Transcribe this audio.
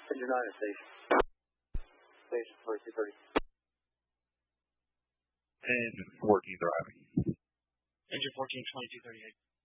Engine 9 is station. Station 4230. Engine 14 driving. Engine 14, 2238.